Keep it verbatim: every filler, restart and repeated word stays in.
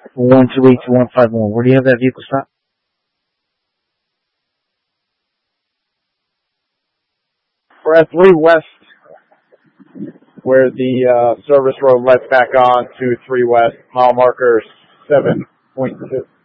one two eight two one five one. Where do you have that vehicle stop? We're at three West, where the uh, service road lets back on to three West, mile marker seven point two.